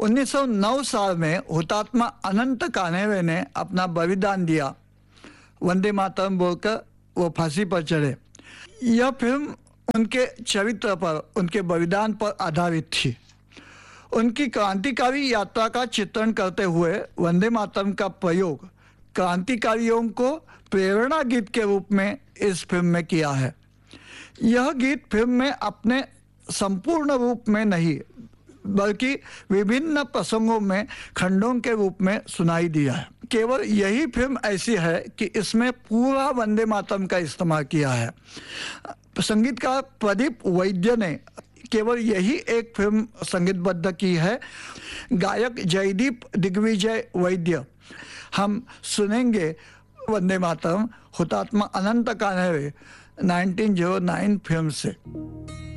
1909 साल में हुतात्मा अनंत कान्हेवे ने अपना बलिदान दिया, वंदे मातरम बोलकर वो फांसी पर चढ़े। यह फिल्म उनके चरित्र पर, उनके बलिदान पर आधारित थी। उनकी क्रांतिकारी यात्रा का चित्रण करते हुए वंदे मातरम का प्रयोग क्रांतिकारियों को प्रेरणा गीत के रूप में इस फिल्म में किया है। यह गीत फिल्म में अपने संपूर्ण रूप में नहीं बल्कि विभिन्न प्रसंगों में खंडों के रूप में सुनाई दिया है। केवल यही फिल्म ऐसी है कि इसमें पूरा वंदे मातरम का इस्तेमाल किया है। संगीतकार प्रदीप वैद्य ने केवल यही एक फिल्म संगीतबद्ध की है। गायक जयदीप दिग्विजय वैद्य। हम सुनेंगे वंदे मातरम हुतात्मा अनंत कान्हेवे 1909 फिल्म से।